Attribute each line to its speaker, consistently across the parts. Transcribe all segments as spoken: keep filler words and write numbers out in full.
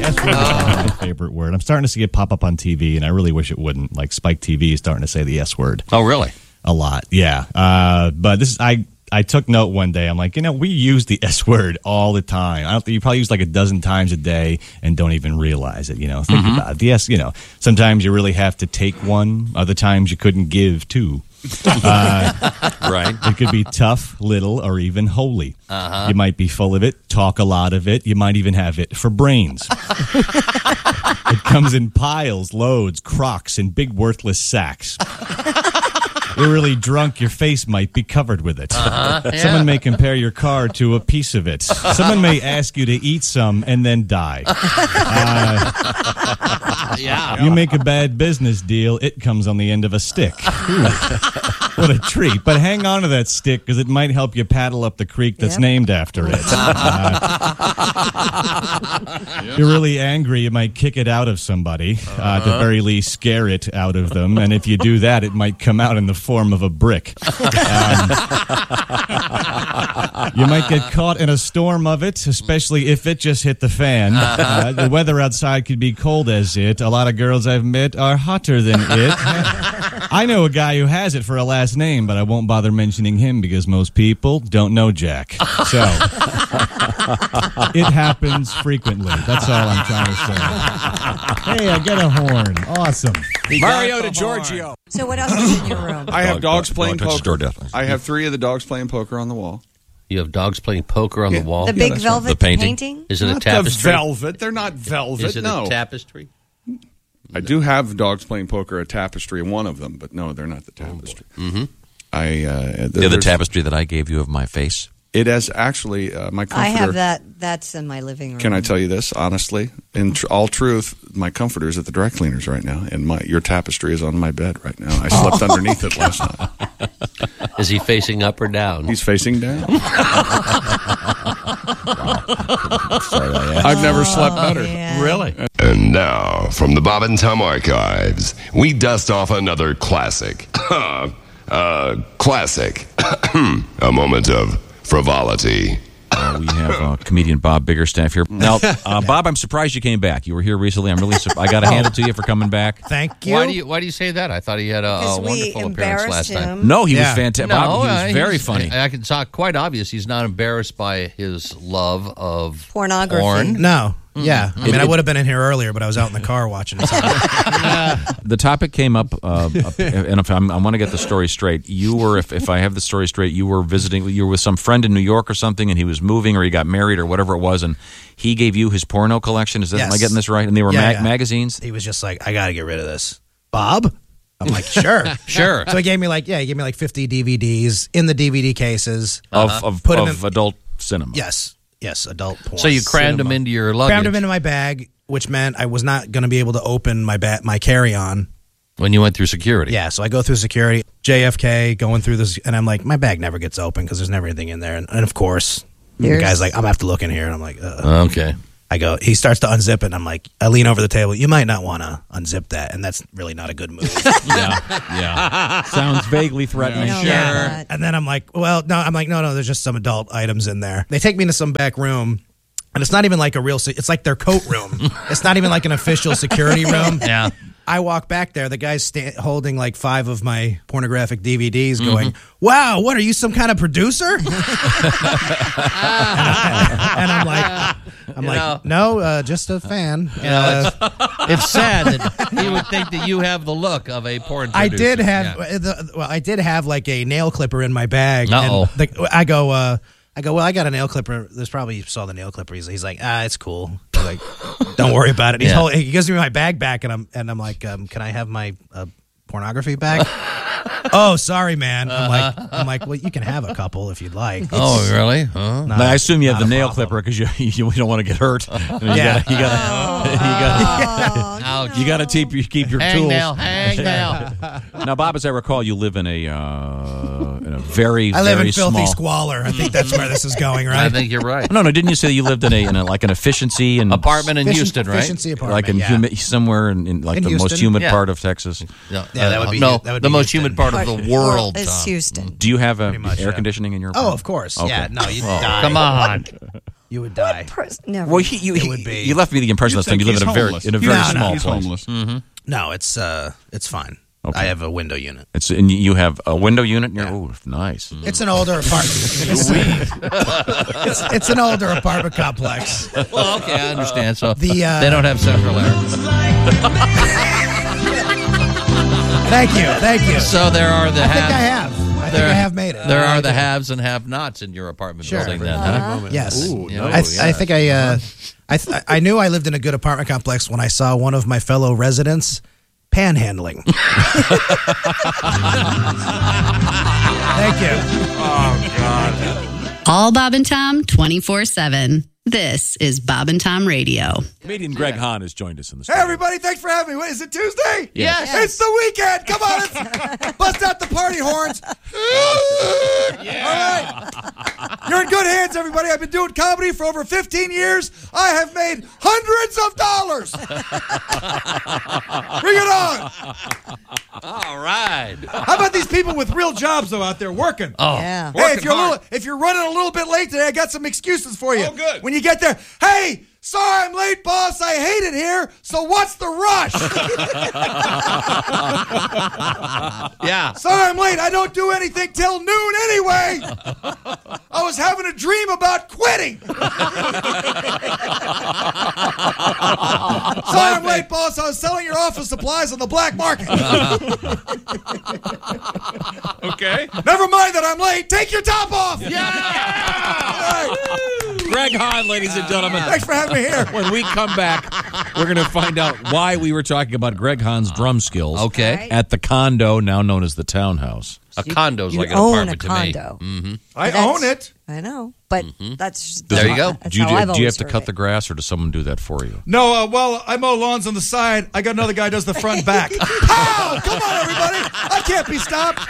Speaker 1: S word is my favorite word. I'm starting to see it pop up on T V, and I really wish it wouldn't. Like Spike T V is starting to say the S word.
Speaker 2: Oh, really?
Speaker 1: A lot, yeah. Uh, but this is I. I took note one day. I'm like, you know, we use the S word all the time. I don't think you probably use like a dozen times a day and don't even realize it. You know, think mm-hmm. about it. The S. You know, sometimes you really have to take one. Other times you couldn't give two. Uh,
Speaker 2: right.
Speaker 1: It could be tough, little, or even holy. Uh-huh. You might be full of it, talk a lot of it. You might even have it for brains. It comes in piles, loads, crocks, and big worthless sacks. You're really drunk, your face might be covered with it.
Speaker 2: Uh-huh, yeah.
Speaker 1: Someone may compare your car to a piece of it. Someone may ask you to eat some and then die. Uh,
Speaker 2: yeah.
Speaker 1: You make a bad business deal, it comes on the end of a stick. Ooh, what a treat. But hang on to that stick because it might help you paddle up the creek that's yep. named after it. Uh, yep. You're really angry, you might kick it out of somebody. Uh, uh-huh. At the very least, scare it out of them. And if you do that, it might come out in the form of a brick. Um, you might get caught in a storm of it, especially if it just hit the fan. Uh, the weather outside could be cold as it. A lot of girls I've met are hotter than it. I know a guy who has it for a last name, but I won't bother mentioning him because most people don't know Jack. So, it happens frequently. That's all I'm trying to say. Hey, I get a horn. Awesome.
Speaker 3: Mario DiGiorgio.
Speaker 4: So what else is in your room?
Speaker 3: I have
Speaker 5: Dog-
Speaker 3: dogs playing
Speaker 5: dog
Speaker 3: poker. I have three of the dogs playing poker on the wall.
Speaker 2: You have dogs playing poker on
Speaker 3: Yeah.
Speaker 2: the wall?
Speaker 4: The
Speaker 3: Yeah,
Speaker 4: big
Speaker 3: that's
Speaker 4: velvet
Speaker 5: right. The painting?
Speaker 4: painting?
Speaker 2: Is it
Speaker 3: Not
Speaker 2: a tapestry?
Speaker 3: the velvet. They're not velvet.
Speaker 2: Is it
Speaker 3: no.
Speaker 2: a tapestry?
Speaker 3: I do have dogs playing poker, a tapestry, one of them, but no, they're not the tapestry.
Speaker 2: Mm-hmm.
Speaker 3: I uh,
Speaker 5: The other tapestry that I gave you of my face.
Speaker 3: It has actually uh, my comforter.
Speaker 4: I have that. That's in my living room.
Speaker 3: Can I tell you this honestly? In tr- all truth, my comforter is at the dry cleaners right now, and my your tapestry is on my bed right now. I slept underneath it last night.
Speaker 2: Is he facing up or down?
Speaker 3: He's facing down. I've never slept better.
Speaker 4: Yeah.
Speaker 2: Really?
Speaker 6: And now, from the Bob and Tom archives, we dust off another classic. uh, classic. A moment of frivolity.
Speaker 5: Uh, we have uh, comedian Bob Biggerstaff here. Now, uh, Bob, I'm surprised you came back. You were here recently. I'm really surprised. I got to hand it to you for coming back.
Speaker 7: Thank you.
Speaker 2: Why do you Why do you say that? I thought he had a, a
Speaker 4: Because we
Speaker 2: wonderful appearance
Speaker 4: embarrassed
Speaker 2: last
Speaker 4: him.
Speaker 2: time.
Speaker 5: No, he
Speaker 7: Yeah.
Speaker 5: was fantastic.
Speaker 2: No,
Speaker 5: Bob, he was
Speaker 2: uh,
Speaker 5: very
Speaker 2: he's-
Speaker 5: funny.
Speaker 2: I, I can talk quite obvious. He's not embarrassed by his love of
Speaker 4: Pornography.
Speaker 2: porn.
Speaker 7: No. Yeah. I mean,
Speaker 5: It-
Speaker 7: I
Speaker 5: it-
Speaker 7: would have been in here earlier, but I was out in the car watching it.
Speaker 5: The topic came up, uh, up and if I'm, I want to get the story straight. You were, if, if I have the story straight, you were visiting, you were with some friend in New York or something, and he was moving or he got married or whatever it was, and he gave you his porno collection. Is that, am I
Speaker 7: Yes.
Speaker 5: getting this right? And they were
Speaker 7: Yeah,
Speaker 5: mag-
Speaker 7: yeah.
Speaker 5: magazines?
Speaker 7: He was just like, I got to get rid of this. Bob? I'm like, sure.
Speaker 2: Sure.
Speaker 7: So he gave me like, yeah, he gave me like fifty D V Ds in the D V D cases.
Speaker 5: Of, of,
Speaker 7: Put 'em
Speaker 5: of
Speaker 7: in-
Speaker 5: adult cinema.
Speaker 7: Yes. Yes, adult porn.
Speaker 2: So you crammed him into your luggage
Speaker 7: Crammed him into my bag, which meant I was not going to be able to open my ba- my carry-on.
Speaker 2: when you went through security.
Speaker 7: Yeah, so I go through security, J F K, going through this, and I'm like, my bag never gets open because there's never anything in there. And, and of course,
Speaker 4: There's-
Speaker 7: the guy's like, I'm going to have to look in here. And I'm like, uh.
Speaker 2: Okay.
Speaker 7: I go, he starts to unzip it, and I'm like, I lean over the table. You might not want to unzip that, and that's really not a good move.
Speaker 5: Yeah, yeah. Sounds vaguely threatening.
Speaker 4: I know
Speaker 2: Sure.
Speaker 4: that.
Speaker 7: And then I'm like, well, no, I'm like, no, no, there's just some adult items in there. They take me into some back room, and it's not even like a real, se- it's like their coat room. It's not even like an official security room.
Speaker 2: Yeah.
Speaker 7: I walk back there. The guy's sta- holding like five of my pornographic D V Ds going, wow, what, are you some kind of producer? and, I, and I'm like, I'm
Speaker 2: You
Speaker 7: like,
Speaker 2: know.
Speaker 7: no, uh, just a fan.
Speaker 2: You know,
Speaker 7: Uh,
Speaker 2: it's, it's sad that he would think that you have the look of a porn
Speaker 7: I
Speaker 2: producer.
Speaker 7: did have,
Speaker 2: Yeah.
Speaker 7: the, well, I did have like a nail clipper in my bag.
Speaker 2: Uh-oh.
Speaker 7: And the, I go, uh, I go, well, I got a nail clipper. There's probably, you saw the nail clipper. He's, he's like, ah, it's cool. I'm like, don't worry about it. He's
Speaker 2: Yeah.
Speaker 7: hold, he gives me my bag back, and I'm and I'm like, um, can I have my uh, pornography back? Oh, sorry, man. I'm like, I'm like, well, you can have a couple if you'd like.
Speaker 2: Oh, really? Huh?
Speaker 7: Not-
Speaker 5: Now, I assume you have
Speaker 7: not
Speaker 5: the
Speaker 7: a
Speaker 5: nail
Speaker 7: problem.
Speaker 5: clipper because you, you don't want to get hurt. You
Speaker 7: Yeah.
Speaker 5: gotta, you gotta, you gotta,
Speaker 4: Oh,
Speaker 2: Ouch.
Speaker 5: you gotta keep, you keep your
Speaker 2: Hang
Speaker 5: tools.
Speaker 2: now, hang now.
Speaker 5: Now, Bob, as I recall, you live in a uh, in a very,
Speaker 7: I live
Speaker 5: very
Speaker 7: in filthy
Speaker 5: small.
Speaker 7: squalor. I think that's where this is going, right?
Speaker 2: I think you're right.
Speaker 5: No, no, didn't you say you lived in a, in a like an efficiency and
Speaker 2: Apartment in
Speaker 7: Efficient-
Speaker 2: Houston, right?
Speaker 7: Efficiency apartment.
Speaker 5: like in
Speaker 7: yeah.
Speaker 5: humi- somewher in, in like
Speaker 7: In
Speaker 5: the most
Speaker 7: Houston.
Speaker 5: humid
Speaker 2: Yeah.
Speaker 5: part of Texas?
Speaker 2: No,
Speaker 7: Yeah, that would be-
Speaker 2: no,
Speaker 7: that would
Speaker 2: the
Speaker 7: be
Speaker 2: most
Speaker 7: Houston.
Speaker 2: humid part of the world.
Speaker 4: is
Speaker 2: Tom.
Speaker 4: Houston.
Speaker 5: Do you have a
Speaker 7: Pretty much,
Speaker 5: air
Speaker 7: yeah.
Speaker 5: conditioning in your
Speaker 7: Oh,
Speaker 5: apartment?
Speaker 7: of course.
Speaker 5: Okay.
Speaker 7: Yeah, no, you
Speaker 2: Oh,
Speaker 7: die.
Speaker 2: come on.
Speaker 7: You would die.
Speaker 4: Pers- Never.
Speaker 5: Well, he, you,
Speaker 7: It
Speaker 5: he,
Speaker 7: would be.
Speaker 5: you left me the impression
Speaker 3: You
Speaker 5: last time you
Speaker 3: think
Speaker 5: live in a
Speaker 3: he's
Speaker 5: very
Speaker 3: homeless.
Speaker 5: in a
Speaker 3: You
Speaker 5: very
Speaker 7: think
Speaker 5: small
Speaker 3: he's
Speaker 5: place.
Speaker 3: homeless.
Speaker 7: No, it's uh, it's fine.
Speaker 5: Okay.
Speaker 7: I have a window unit.
Speaker 5: It's and you have a window unit. In your, oh, nice.
Speaker 7: It's an older apartment. It's, it's, it's an older apartment complex.
Speaker 2: Well, okay, I understand. So
Speaker 7: The, uh,
Speaker 2: they don't have central air.
Speaker 7: Thank you, thank you.
Speaker 2: So there are the
Speaker 7: I think
Speaker 2: haves.
Speaker 7: I have. I think I have made it.
Speaker 2: There are the haves and have-nots in your apartment
Speaker 7: Sure.
Speaker 2: building. Then, huh?
Speaker 7: Yes.
Speaker 3: Ooh,
Speaker 2: Yeah.
Speaker 3: no.
Speaker 7: I,
Speaker 2: yeah.
Speaker 7: I think I, uh, I, th- I knew I lived in a good apartment complex when I saw one of my fellow residents panhandling. Thank you.
Speaker 8: All Bob and Tom twenty-four seven. This is Bob and Tom Radio.
Speaker 5: Comedian Greg Hahn has joined us in the
Speaker 9: Hey,
Speaker 5: studio.
Speaker 9: everybody, thanks for having me. What, is it Tuesday?
Speaker 2: Yes.
Speaker 9: It's the weekend. Come on, let's bust out the party horns. Yeah. All right. You're in good hands, everybody. I've been doing comedy for over fifteen years. I have made hundreds of dollars. Bring it on.
Speaker 2: All right.
Speaker 9: How about these people with real jobs, though, out there working?
Speaker 2: Oh,
Speaker 4: Yeah.
Speaker 9: Hey, if
Speaker 2: working
Speaker 9: you're, a
Speaker 2: hard.
Speaker 9: little, if you're running a little bit late today, I got some excuses for you.
Speaker 3: Oh, good.
Speaker 9: When you get there, hey, sorry I'm late, boss. I hate it here. So what's the rush?
Speaker 2: Yeah.
Speaker 9: Sorry I'm late. I don't do anything till noon anyway. I was having a dream about quitting. Sorry I'm late, boss. I was selling your office supplies on the black market.
Speaker 5: Okay.
Speaker 9: Never mind that I'm late. Take your top off.
Speaker 5: Greg Hahn, ladies and gentlemen.
Speaker 9: Thanks for having me here.
Speaker 5: When we come back, we're going to find out why we were talking about Greg Hahn's drum skills.
Speaker 2: Okay.
Speaker 5: At the condo, now known as the townhouse.
Speaker 2: A condo's
Speaker 4: you
Speaker 2: like an
Speaker 4: own a
Speaker 2: apartment to
Speaker 4: condo.
Speaker 2: me. Mm-hmm.
Speaker 9: I
Speaker 4: That's-
Speaker 9: own it.
Speaker 4: I know, but that's,
Speaker 2: There you go.
Speaker 4: That's
Speaker 5: Do you,
Speaker 4: how
Speaker 5: do,
Speaker 4: I've
Speaker 5: do you have
Speaker 4: always
Speaker 5: to
Speaker 4: heard
Speaker 5: cut
Speaker 4: it.
Speaker 5: the grass, or does someone do that for you?
Speaker 9: No, uh, well, I mow lawns on the side. I got another guy who does the front back. Pow! Come on, everybody. I can't be stopped.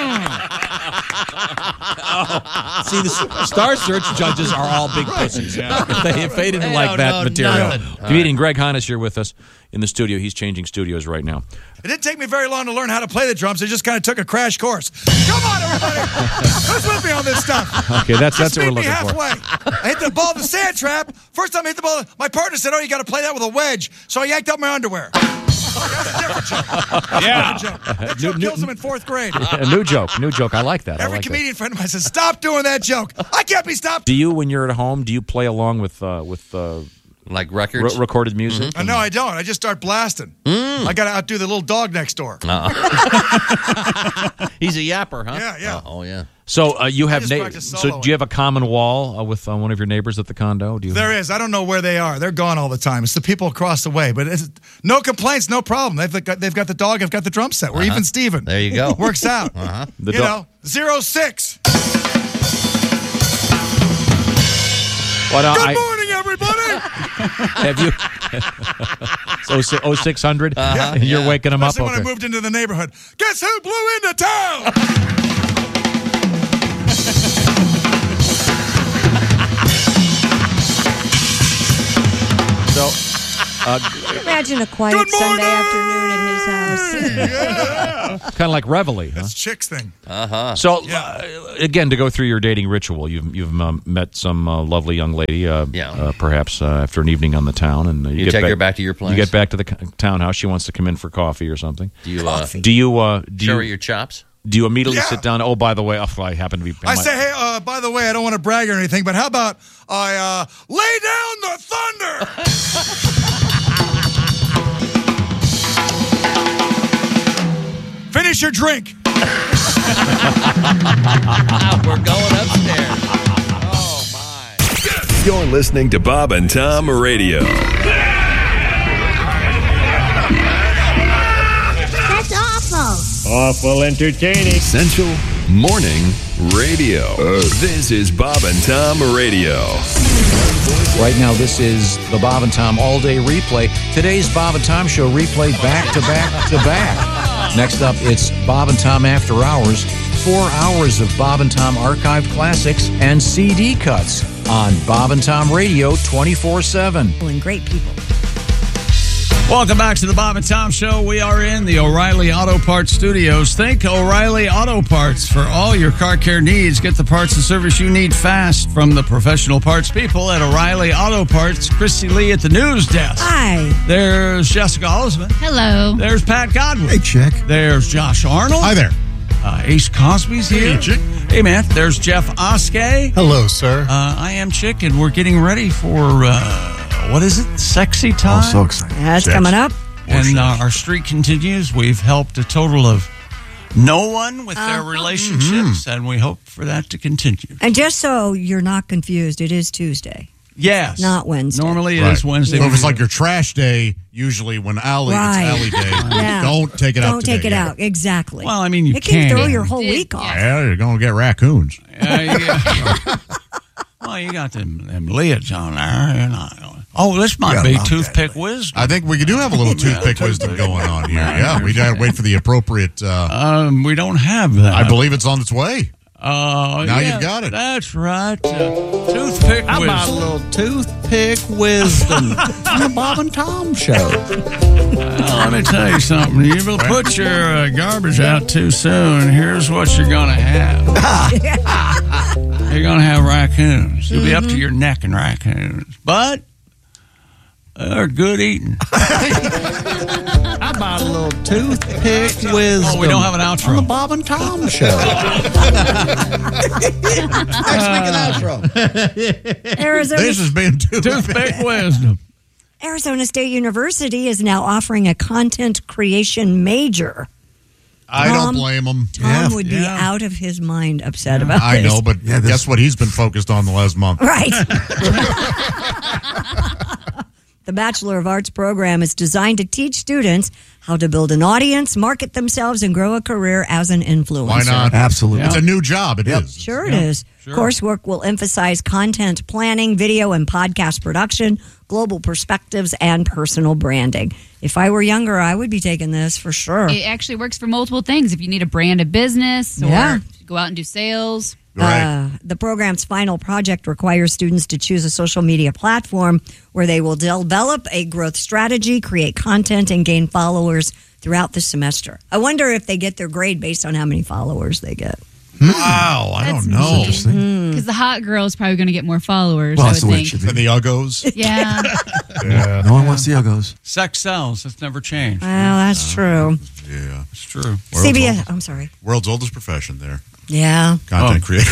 Speaker 5: See, the Star Search judges are all big pussies. If, they, if they didn't
Speaker 2: They
Speaker 5: like
Speaker 2: don't
Speaker 5: that
Speaker 2: know
Speaker 5: material.
Speaker 2: nothing.
Speaker 5: Comedian Greg Hahn is here with us in the studio. He's changing studios right now.
Speaker 9: It didn't take me very long to learn how to play the drums. I just kind of took a crash course. Come on, everybody. Who's with me on this stuff?
Speaker 5: Okay, that's that's
Speaker 9: Just
Speaker 5: what we're
Speaker 9: meet me
Speaker 5: looking for.
Speaker 9: halfway. I hit the ball in the sand trap. First time I hit the ball, my partner said, oh, you got to play that with a wedge. So I yanked up my underwear. That's a different joke. That's
Speaker 5: Yeah.
Speaker 9: a different joke. That joke
Speaker 5: New-
Speaker 9: kills him in fourth grade.
Speaker 5: A new joke, new joke. I like that. I
Speaker 9: Every
Speaker 5: like that.
Speaker 9: comedian friend of mine says, stop doing that joke. I can't be stopped.
Speaker 5: Do you, when you're at home, do you play along with uh, with uh,
Speaker 2: Like
Speaker 5: re-
Speaker 2: records.
Speaker 5: recorded music?
Speaker 9: Uh, no, I don't. I just start blasting. I got to outdo the little dog next door.
Speaker 2: He's a yapper, huh?
Speaker 9: Yeah, yeah.
Speaker 2: Oh, oh, yeah.
Speaker 5: So uh, you have
Speaker 9: just
Speaker 5: na-
Speaker 9: practice
Speaker 5: so
Speaker 9: soloing.
Speaker 5: do you have a common wall uh, with uh, one of your neighbors at the condo? Do you?
Speaker 9: There is. I don't know where they are. They're gone all the time. It's the people across the way. But it's, no complaints, no problem. They've got, they've got the dog. I've got the drum set. We're even Steven.
Speaker 2: There you go.
Speaker 9: Works out.
Speaker 2: Uh-huh.
Speaker 5: The
Speaker 9: you
Speaker 5: dog-
Speaker 9: know, zero six.
Speaker 5: Well, no,
Speaker 9: Good
Speaker 5: I,
Speaker 9: morning, everybody.
Speaker 5: have you? so oh six hundred.
Speaker 2: Uh-huh,
Speaker 5: and you're
Speaker 2: yeah.
Speaker 5: waking them
Speaker 9: Especially
Speaker 5: up.
Speaker 9: when I
Speaker 5: Okay.
Speaker 9: moved into the neighborhood. Guess who blew into town?
Speaker 5: So, uh,
Speaker 4: Imagine a quiet
Speaker 9: Good
Speaker 4: Sunday
Speaker 9: morning!
Speaker 4: afternoon at his house.
Speaker 5: kind of like Reveille. Huh?
Speaker 9: That's Chick's thing.
Speaker 5: So,
Speaker 9: Yeah.
Speaker 5: uh, again, to go through your dating ritual, you've you've um, met some uh, lovely young lady, uh,
Speaker 2: Yeah.
Speaker 5: uh, perhaps uh, after an evening on the town, and uh, you,
Speaker 2: You
Speaker 5: get
Speaker 2: take
Speaker 5: back,
Speaker 2: her back to your place?
Speaker 5: You get back to the co- townhouse. She wants to come in for coffee or something.
Speaker 2: Do you uh,
Speaker 5: Do you? Uh, do
Speaker 2: show
Speaker 5: you?
Speaker 2: her your chops?
Speaker 5: do you immediately
Speaker 9: Yeah.
Speaker 5: sit down? Oh, by the way, oh, I happen to be.
Speaker 9: I say, hey, uh, by the way, I don't want to brag or anything, but how about I uh, lay down the thunder? Finish your drink.
Speaker 2: We're going upstairs. Oh, my.
Speaker 6: You're listening to Bob and Tom Radio.
Speaker 10: That's awful.
Speaker 11: Awful entertaining.
Speaker 6: Essential Morning Radio. This is Bob and Tom Radio.
Speaker 12: Right now, this is the Bob and Tom All Day Replay. Today's Bob and Tom Show replayed back to back to back. Next up, it's Bob and Tom After Hours. Four hours of Bob and Tom archived classics and C D cuts on Bob and Tom Radio twenty-four seven.
Speaker 4: And great people.
Speaker 13: Welcome back to the Bob and Tom Show. We are in the O'Reilly Auto Parts Studios. Think O'Reilly Auto Parts for all your car care needs. Get the parts and service you need fast from the professional parts people at O'Reilly Auto Parts. Christy Lee at the news desk.
Speaker 4: Hi.
Speaker 13: There's Jessica Osmond.
Speaker 14: Hello.
Speaker 13: There's Pat Godwin.
Speaker 15: Hey, Chick.
Speaker 13: There's Josh Arnold.
Speaker 15: Hi there.
Speaker 13: Uh, Ace Cosby's here.
Speaker 15: Hey, Chick.
Speaker 13: Hey, man. There's Jeff Oskay.
Speaker 15: Hello, sir.
Speaker 13: Uh, I am Chick, and we're getting ready for, uh, what is it? Sexy time?
Speaker 15: Oh, so excited.
Speaker 4: That's
Speaker 15: Sex.
Speaker 4: coming up.
Speaker 13: And uh, our streak continues. We've helped a total of no one with their
Speaker 4: Uh-huh.
Speaker 13: relationships, and we hope for that to continue.
Speaker 4: And just so you're not confused, it is Tuesday.
Speaker 13: Yes.
Speaker 4: Not Wednesday.
Speaker 13: Normally it
Speaker 15: Right.
Speaker 13: is Wednesday.
Speaker 15: So if it's like your trash day, usually when Allie,
Speaker 4: Right.
Speaker 15: it's Allie day,
Speaker 4: Yeah.
Speaker 15: don't take it out
Speaker 4: Don't
Speaker 15: today.
Speaker 4: take it
Speaker 15: Yeah.
Speaker 4: out. Exactly.
Speaker 13: Well, I mean, you
Speaker 4: it can
Speaker 13: can.
Speaker 4: throw your whole week off.
Speaker 15: Yeah, you're going to get raccoons.
Speaker 13: Uh, you got- well, you got them, them lids on there. You're not, oh, this might be toothpick wisdom.
Speaker 15: I think we do have a little toothpick wisdom going on here. Yeah, we got to wait for the appropriate. Uh,
Speaker 13: Um, we don't have that.
Speaker 15: I believe it's on its way.
Speaker 13: Uh,
Speaker 15: Now
Speaker 13: yeah,
Speaker 15: you've got it.
Speaker 13: That's right. Uh, toothpick
Speaker 12: How
Speaker 13: wisdom.
Speaker 12: about a little toothpick wisdom on the Bob and Tom Show?
Speaker 13: Well, let me tell you something. You will put your uh, garbage out too soon. Here's what you're going to have. You're going to have raccoons. You'll be up to your neck in raccoons. But they're good eating.
Speaker 12: How about a little toothpick wisdom?
Speaker 13: Oh, we don't have an outro.
Speaker 12: on the Bob and Tom Show.
Speaker 15: Next week, an outro.
Speaker 4: Arizona,
Speaker 15: This has been toothpick.
Speaker 13: Toothpick wisdom.
Speaker 4: Arizona State University is now offering a content creation major.
Speaker 15: I
Speaker 4: Tom-
Speaker 15: don't blame him.
Speaker 4: Tom would be
Speaker 13: yeah.
Speaker 4: out of his mind upset about
Speaker 15: I
Speaker 4: this.
Speaker 15: know, but guess what he's been focused on the last month?
Speaker 4: Right. The Bachelor of Arts program is designed to teach students how to build an audience, market themselves, and grow a career as an influencer.
Speaker 15: Why not?
Speaker 12: Absolutely.
Speaker 15: It's a new job. It is.
Speaker 4: Sure it is. Coursework will emphasize content planning, video and podcast production, global perspectives, and personal branding. If I were younger, I would be taking this for sure.
Speaker 14: It actually works for multiple things. If you need a brand of business or
Speaker 4: Yeah.
Speaker 14: go out and do sales.
Speaker 15: Right.
Speaker 4: Uh, the program's final project requires students to choose a social media platform where they will develop a growth strategy, create content, and gain followers throughout the semester. I wonder if they get their grade based on how many followers they get.
Speaker 15: Wow, I
Speaker 14: That's
Speaker 15: don't know.
Speaker 14: Because the hot girl is probably going to get more followers,
Speaker 16: Well,
Speaker 14: I
Speaker 16: that's
Speaker 14: would
Speaker 16: the way it
Speaker 14: think.
Speaker 16: should
Speaker 15: And
Speaker 16: be.
Speaker 15: the Uggos.
Speaker 14: Yeah.
Speaker 15: Yeah.
Speaker 16: No one wants the Uggos.
Speaker 13: Sex sells. That's never changed.
Speaker 4: Well, that's true.
Speaker 15: Yeah.
Speaker 13: It's true.
Speaker 4: C B S, I'm sorry.
Speaker 15: World's oldest profession there.
Speaker 4: Yeah.
Speaker 15: Content
Speaker 13: Oh.
Speaker 15: creator.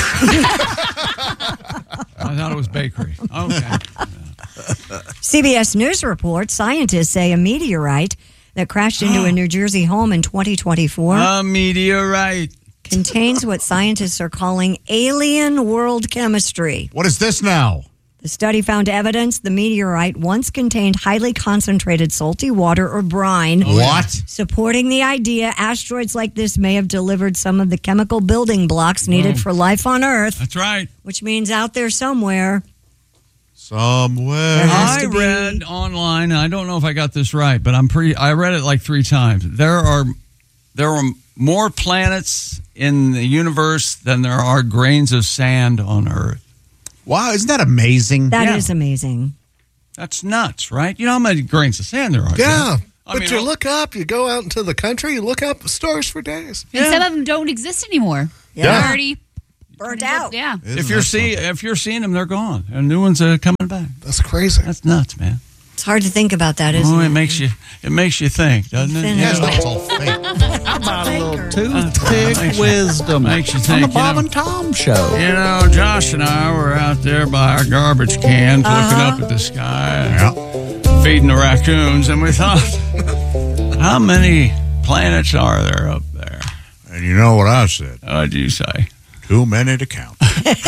Speaker 13: I thought it was bakery. Okay.
Speaker 4: C B S News reports scientists say a meteorite that crashed into a New Jersey home in twenty twenty-four
Speaker 13: A meteorite.
Speaker 4: contains what scientists are calling alien world chemistry.
Speaker 15: What is this now?
Speaker 4: The study found evidence the meteorite once contained highly concentrated salty water or brine.
Speaker 15: What?
Speaker 4: Supporting the idea asteroids like this may have delivered some of the chemical building blocks needed
Speaker 13: Oh.
Speaker 4: for life on Earth,
Speaker 13: That's right.
Speaker 4: which means out there somewhere.
Speaker 15: Somewhere.
Speaker 4: There has
Speaker 13: I
Speaker 4: to be-
Speaker 13: read online, and I don't know if I got this right, but I'm pretty. I read it like three times. There are there are more planets in the universe than there are grains of sand on Earth.
Speaker 15: Wow, isn't that amazing?
Speaker 4: That is
Speaker 13: Yeah.
Speaker 4: amazing.
Speaker 13: That's nuts, right? You know how many grains of sand there are?
Speaker 16: Yeah.
Speaker 13: I
Speaker 16: But
Speaker 13: mean,
Speaker 16: you
Speaker 13: oh-
Speaker 16: look up, you go out into the country, you look up stars for days.
Speaker 14: And some of them don't exist anymore.
Speaker 4: Yeah.
Speaker 14: They're already
Speaker 4: Burnt out.
Speaker 14: Yeah.
Speaker 13: If you're see, if you're seeing them, they're gone, and new ones are coming back.
Speaker 16: That's crazy.
Speaker 13: That's nuts, man.
Speaker 4: It's hard to think about that, isn't
Speaker 13: Oh,
Speaker 4: it?
Speaker 13: it makes you it makes you think, doesn't it?
Speaker 4: Infinity.
Speaker 15: Yeah, it's all fake.
Speaker 12: How about a little
Speaker 13: Makes
Speaker 12: toothpick
Speaker 13: you-
Speaker 12: wisdom
Speaker 13: makes you
Speaker 12: on
Speaker 13: think,
Speaker 12: the
Speaker 13: you
Speaker 12: Bob
Speaker 13: know.
Speaker 12: and Tom Show?
Speaker 13: You know, Josh and I were out there by our garbage cans looking up at the sky and feeding the raccoons, and we thought, how many planets are there up there?
Speaker 15: And you know what I said?
Speaker 13: What'd you say?
Speaker 15: Too many to count.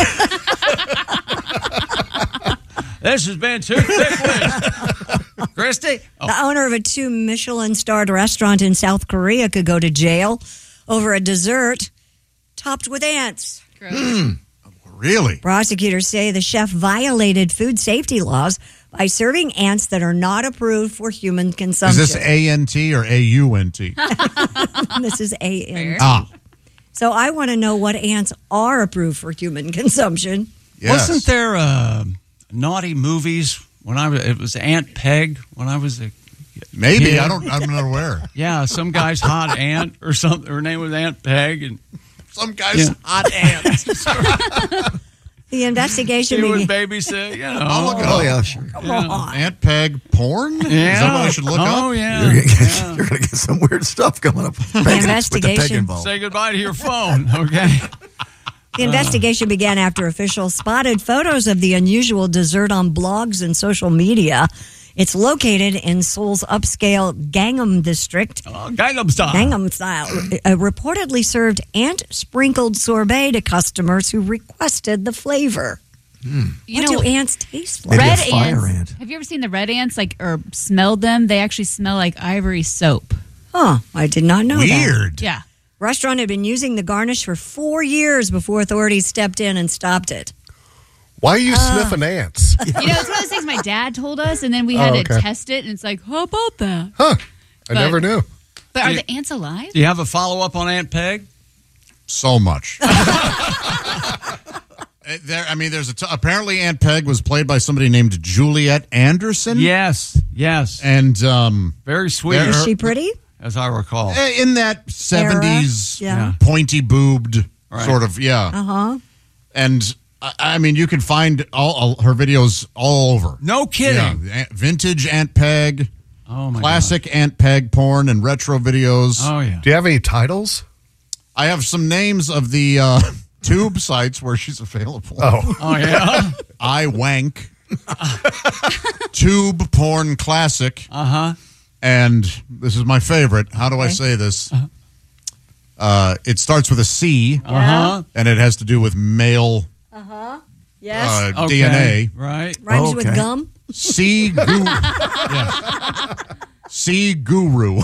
Speaker 13: This has been Too Thick Wisdom. Christy? Oh,
Speaker 4: The owner of a two Michelin-starred restaurant in South Korea could go to jail over a dessert topped with ants.
Speaker 15: Really?
Speaker 4: Prosecutors say the chef violated food safety laws by serving ants that are not approved for human
Speaker 15: Is
Speaker 4: consumption.
Speaker 15: this A N T or A U N T?
Speaker 4: This is A N T.
Speaker 15: Ah,
Speaker 4: So I want to know what ants are approved for human consumption.
Speaker 15: yes.
Speaker 13: Wasn't there uh, naughty movies when I was? It was Aunt Peg when I was a
Speaker 15: Maybe.
Speaker 13: Yeah.
Speaker 15: I don't, I'm not aware.
Speaker 13: Yeah, some guy's hot aunt or something. Her name was Aunt Peg. And
Speaker 15: some guy's
Speaker 13: yeah.
Speaker 15: hot aunt.
Speaker 4: The investigation
Speaker 13: She would
Speaker 4: began.
Speaker 13: babysit, you know.
Speaker 15: I'll look it
Speaker 16: Oh,
Speaker 15: up.
Speaker 16: yeah, sure.
Speaker 4: Come
Speaker 13: Yeah.
Speaker 4: on.
Speaker 15: Aunt Peg porn?
Speaker 13: Yeah.
Speaker 15: Is that what I should look up?
Speaker 13: Oh, yeah.
Speaker 16: You're gonna, get,
Speaker 13: yeah.
Speaker 16: you're gonna get some weird stuff coming up.
Speaker 4: The
Speaker 16: With the peg
Speaker 4: investigation.
Speaker 16: involved.
Speaker 13: Say goodbye to your phone, okay?
Speaker 4: The investigation began after officials spotted photos of the unusual dessert on blogs and social media. It's located in Seoul's upscale Gangnam district.
Speaker 13: Oh, Gangnam Style.
Speaker 4: Gangnam Style uh, reportedly served ant-sprinkled sorbet to customers who requested the flavor.
Speaker 14: You
Speaker 4: what
Speaker 14: know,
Speaker 4: do ants taste like?
Speaker 16: Maybe a
Speaker 14: red
Speaker 16: fire
Speaker 14: ants.
Speaker 16: ant.
Speaker 14: Have you ever seen the red ants? Like, or smelled them? They actually smell like ivory soap.
Speaker 4: Huh, I did not know that.
Speaker 15: Weird.
Speaker 14: Yeah.
Speaker 4: Restaurant had been using the garnish for four years before authorities stepped in and stopped it.
Speaker 16: Why are you
Speaker 4: Uh.
Speaker 16: sniffing ants?
Speaker 14: You know, it's one of those things my dad told us, and then we had
Speaker 16: Oh,
Speaker 14: to
Speaker 16: okay.
Speaker 14: test it, and it's like, how about that?
Speaker 16: Huh. I
Speaker 14: But-
Speaker 16: never knew.
Speaker 14: But are
Speaker 13: Yeah.
Speaker 14: the ants alive?
Speaker 13: Do you have a follow-up on Aunt Peg?
Speaker 15: So much. There, I mean, there's a t- apparently Aunt Peg was played by somebody named Juliet Anderson.
Speaker 13: Yes, yes.
Speaker 15: And um,
Speaker 13: Very sweet.
Speaker 15: There-
Speaker 4: Is she pretty?
Speaker 13: As I recall.
Speaker 15: eh, in that seventies
Speaker 4: Yeah.
Speaker 15: pointy boobed
Speaker 13: Right.
Speaker 15: sort of, yeah.
Speaker 4: Uh-huh.
Speaker 15: And I, I mean, you can find all, all her videos all over.
Speaker 13: No kidding.
Speaker 15: Yeah, Aunt- vintage Aunt Peg,
Speaker 13: Oh, my
Speaker 15: classic Aunt Peg porn and retro videos.
Speaker 13: God. Oh, yeah.
Speaker 16: Do you have any titles?
Speaker 15: I have some names of the uh, tube sites where she's available.
Speaker 16: Oh.
Speaker 13: Oh, yeah?
Speaker 15: I Wank, Tube Porn Classic,
Speaker 13: Uh-huh.
Speaker 15: and this is my favorite. How do I say this? Uh, it starts with a C,
Speaker 13: Uh-huh.
Speaker 15: and it has to do with male
Speaker 4: Uh-huh. Yes.
Speaker 15: uh,
Speaker 13: Okay.
Speaker 15: D N A.
Speaker 13: Right.
Speaker 4: Rhymes
Speaker 16: okay.
Speaker 4: with gum.
Speaker 15: C Guru. yeah. C Guru.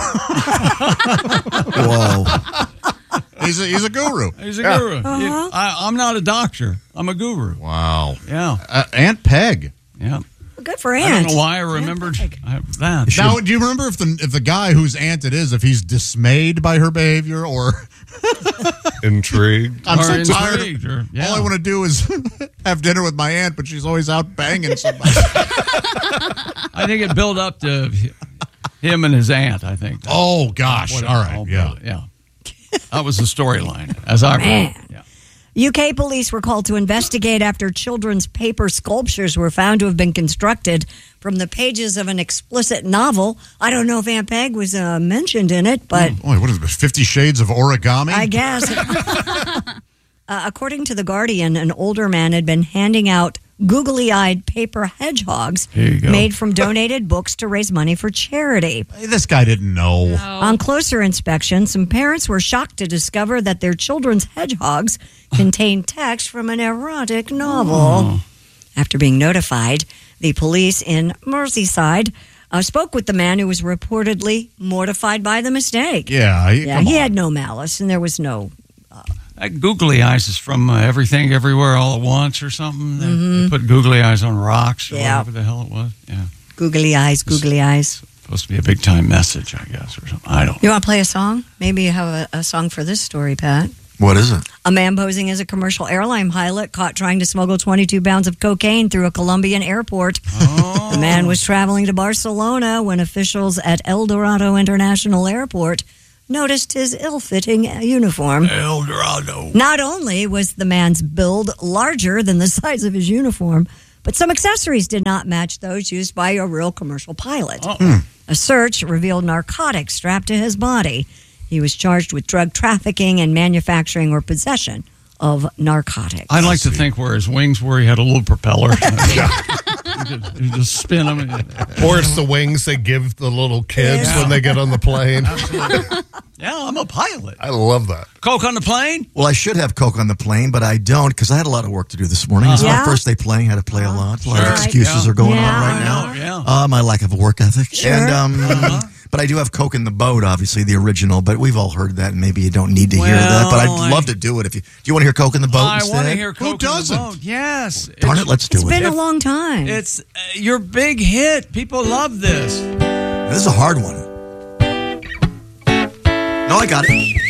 Speaker 16: Whoa.
Speaker 15: he's a he's a guru.
Speaker 13: He's a guru.
Speaker 4: Uh-huh.
Speaker 13: I, I'm not a doctor. I'm a guru.
Speaker 15: Wow.
Speaker 13: Yeah.
Speaker 15: Uh, Aunt Peg.
Speaker 13: Yeah.
Speaker 4: Good for
Speaker 13: I
Speaker 4: Aunt.
Speaker 13: don't know why I remembered I, that.
Speaker 15: Now, do you remember if the if the guy whose aunt it is, if he's dismayed by her behavior or
Speaker 16: Intrigued.
Speaker 15: I'm
Speaker 13: Or
Speaker 15: so tired.
Speaker 13: intrigued, or- yeah.
Speaker 15: All I want to do is have dinner with my aunt, but she's always out banging somebody.
Speaker 13: I think it built up to him and his aunt, I think. That's
Speaker 15: Oh gosh!
Speaker 13: what it
Speaker 15: All right,
Speaker 13: all
Speaker 15: yeah.
Speaker 13: built- yeah. That was the storyline, as I
Speaker 4: Man.
Speaker 13: remember. Yeah.
Speaker 4: U K police were called to investigate after children's paper sculptures were found to have been constructed from the pages of an explicit novel. I don't know if Aunt Peg was uh, mentioned in it, but
Speaker 15: Boy, what is it? Fifty Shades of Origami?
Speaker 4: I guess. uh, according to The Guardian, an older man had been handing out googly-eyed paper hedgehogs
Speaker 13: There you go.
Speaker 4: made from donated books to raise money for charity.
Speaker 15: Hey, this guy didn't know.
Speaker 4: On closer inspection, some parents were shocked to discover that their children's hedgehogs contained text from an erotic novel.
Speaker 13: Oh.
Speaker 4: After being notified, the police in Merseyside uh, spoke with the man who was reportedly mortified by the mistake.
Speaker 15: Yeah, he,
Speaker 4: Yeah,
Speaker 15: come
Speaker 4: he
Speaker 15: on.
Speaker 4: had no malice, and there was no.
Speaker 13: That googly eyes is from uh, Everything Everywhere All at Once or something. They,
Speaker 4: Mhm.
Speaker 13: they put googly eyes on rocks or
Speaker 4: Yeah.
Speaker 13: whatever the hell it was. Yeah.
Speaker 4: Googly eyes, googly eyes.
Speaker 13: Supposed to be a big time message, I guess, or something. I don't
Speaker 4: You want to play a song? Maybe you have a, a song for this story, Pat.
Speaker 16: What is it?
Speaker 4: A man posing as a commercial airline pilot caught trying to smuggle twenty-two pounds of cocaine through a Colombian airport.
Speaker 13: Oh.
Speaker 4: The man was traveling to Barcelona when officials at El Dorado International Airport noticed his ill-fitting uniform.
Speaker 13: El Dorado.
Speaker 4: Not only was the man's build larger than the size of his uniform, but some accessories did not match those used by a real commercial pilot.
Speaker 13: Oh.
Speaker 4: A search revealed narcotics strapped to his body. He was charged with drug trafficking and manufacturing or possession of narcotics.
Speaker 13: I'd like to think where his wings were, he had a little propeller. You could- you just spin them.
Speaker 16: Or it's the wings they give the little kids
Speaker 13: Yeah.
Speaker 16: when they get on the plane.
Speaker 13: Yeah, I'm a pilot.
Speaker 16: I love that.
Speaker 13: Coke on the plane?
Speaker 17: Well, I should have Coke on the plane, but I don't because I had a lot of work to do this morning. It's
Speaker 4: Yeah.
Speaker 17: my first day playing. Had to play a lot. A lot of
Speaker 13: Sure.
Speaker 17: excuses
Speaker 13: Yeah.
Speaker 17: are going
Speaker 4: Yeah.
Speaker 17: on right now.
Speaker 13: Yeah.
Speaker 17: Uh, my lack of a work ethic.
Speaker 4: Sure.
Speaker 17: And um,
Speaker 13: Uh-huh.
Speaker 17: but I do have Coke in the boat, obviously the original. But we've all heard that, and maybe you don't need to hear that. But I'd
Speaker 13: Well, I-
Speaker 17: love to do it. If you do, you want to hear Coke in the boat
Speaker 13: I
Speaker 17: instead?
Speaker 13: want to hear Coke
Speaker 15: Who
Speaker 13: on the
Speaker 15: doesn't?
Speaker 13: boat. Yes.
Speaker 17: Darn
Speaker 13: It's-
Speaker 17: it, let's do
Speaker 4: It's
Speaker 17: it.
Speaker 4: been a long time.
Speaker 13: It's uh, your big hit. People love this.
Speaker 17: This is a hard one. No, I got it.